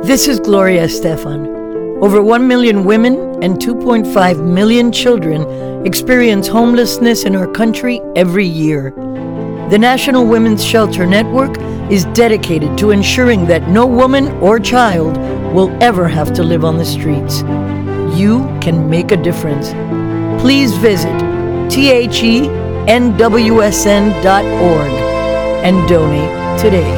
This is Gloria Estefan. Over 1 million women and 2.5 million children experience homelessness in our country every year. The National Women's Shelter Network is dedicated to ensuring that no woman or child will ever have to live on the streets. You can make a difference. Please visit thenwsn.org and donate today.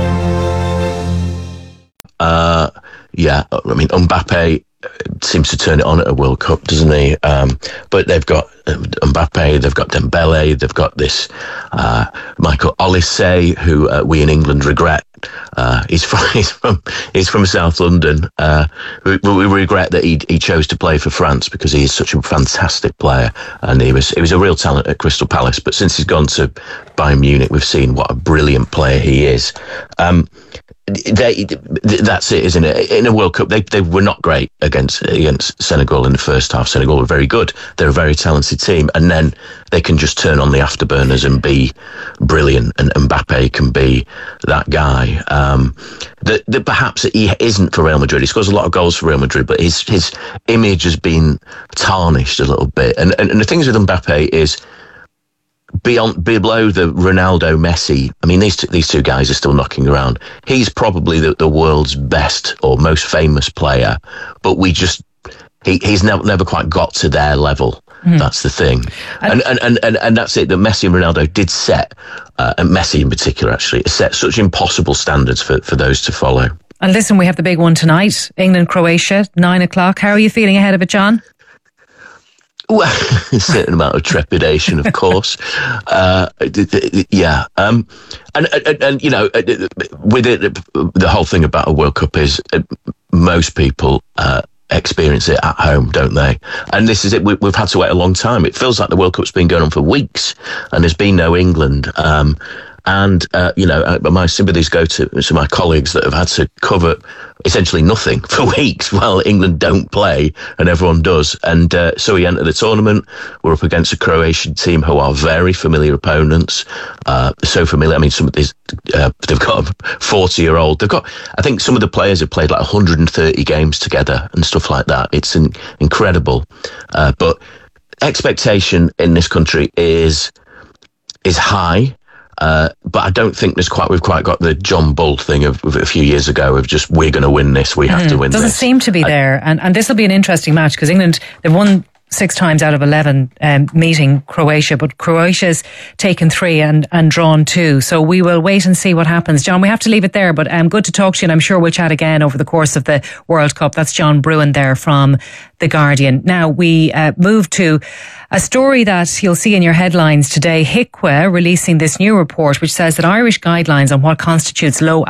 Mbappe seems to turn it on at a World Cup, doesn't he? But they've got Mbappe, they've got Dembele, they've got this Michael Olise, who we in England regret. He's from South London. We regret that he chose to play for France because he is such a fantastic player, and he was a real talent at Crystal Palace. But since he's gone to Bayern Munich, we've seen what a brilliant player he is. That's it, isn't it? In a World Cup, they were not great against Senegal in the first half. Senegal were very good. They're a very talented team, and then they can just turn on the afterburners and be brilliant. And Mbappe can be that guy. That perhaps he isn't for Real Madrid. He scores a lot of goals for Real Madrid, but his image has been tarnished a little bit. And the things with Mbappe is, below the Ronaldo, Messi, I mean, these two guys are still knocking around. He's probably the world's best or most famous player, but he's never quite got to their level. That's the thing. And that's it, that Messi and Ronaldo did set, and Messi in particular actually, set such impossible standards for those to follow. And listen, we have the big one tonight, England-Croatia, 9:00. How are you feeling ahead of it, John? Well, a certain amount of trepidation, of course. And you know, with it, the whole thing about a World Cup is most people experience it at home, don't they? And this is it. We've had to wait a long time. It feels like the World Cup's been going on for weeks, and there's been no England. My sympathies go to my colleagues that have had to cover essentially nothing for weeks while England don't play and everyone does. And so we enter the tournament. We're up against a Croatian team who are very familiar opponents. So familiar. I mean, some of these, they've got a 40-year-old. I think some of the players have played like 130 games together and stuff like that. It's incredible. But expectation in this country is high. But I don't think we've quite got the John Bull thing of a few years ago of just, we're going to win this, we have to win this. Doesn't seem to be there. And this will be an interesting match because England, they've won 6 times out of 11 meeting Croatia, but Croatia's taken 3 and drawn 2. So we will wait and see what happens. John, we have to leave it there, but good to talk to you, and I'm sure we'll chat again over the course of the World Cup. That's John Brewin there from The Guardian. Now we move to a story that you'll see in your headlines today. HICWA releasing this new report which says that Irish guidelines on what constitutes low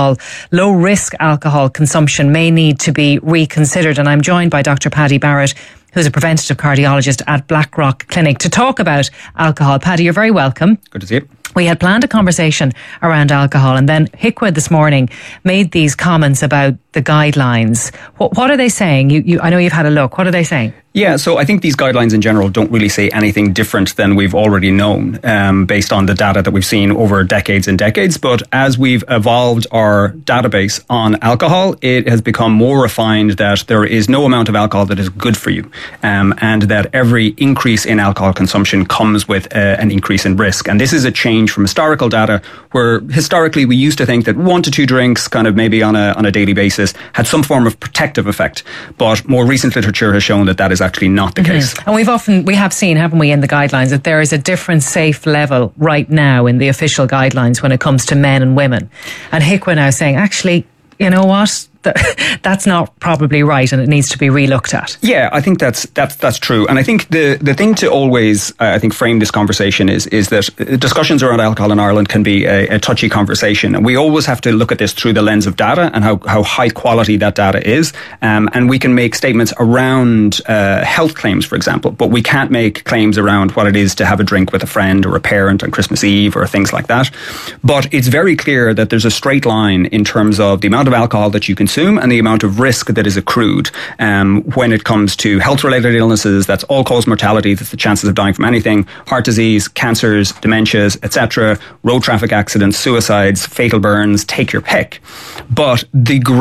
risk alcohol consumption may need to be reconsidered. And I'm joined by Dr. Paddy Barrett, who's a preventative cardiologist at Blackrock Clinic, to talk about alcohol. Paddy, you're very welcome. Good to see you. We had planned a conversation around alcohol, and then HICWA this morning made these comments about the guidelines. What are they saying? I know you've had a look. What are they saying? Yeah, so I think these guidelines in general don't really say anything different than we've already known based on the data that we've seen over decades and decades. But as we've evolved our database on alcohol, it has become more refined that there is no amount of alcohol that is good for you, and that every increase in alcohol consumption comes with an increase in risk. And this is a change from historical data where historically we used to think that 1 to 2 drinks kind of maybe on a daily basis had some form of protective effect. But more recent literature has shown that that is actually not the case. And we have seen, haven't we, in the guidelines that there is a different safe level right now in the official guidelines when it comes to men and women. And HICWA now saying, actually, you know what? That's not probably right, and it needs to be relooked at. Yeah, I think that's true. And I think the thing to always frame this conversation is that discussions around alcohol in Ireland can be a touchy conversation, and we always have to look at this through the lens of data and how high quality that data is. And we can make statements around health claims, for example, but we can't make claims around what it is to have a drink with a friend or a parent on Christmas Eve or things like that. But it's very clear that there's a straight line in terms of the amount of alcohol that you consume and the amount of risk that is accrued when it comes to health-related illnesses. That's all-cause mortality, that's the chances of dying from anything, heart disease, cancers, dementias, etc., road traffic accidents, suicides, fatal burns, take your pick. But the